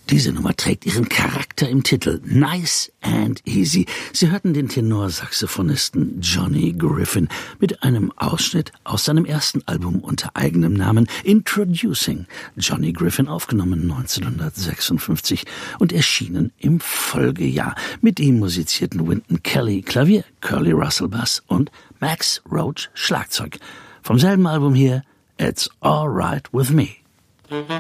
Diese Nummer trägt ihren Charakter im Titel. Nice and Easy. Sie hörten den Tenorsaxophonisten Johnny Griffin mit einem Ausschnitt aus seinem ersten Album unter eigenem Namen Introducing Johnny Griffin, aufgenommen 1956 und erschienen im Folgejahr. Mit ihm musizierten Wynton Kelly Klavier, Curly Russell Bass und Max Roach Schlagzeug. Vom selben Album hier, It's All Right With Me.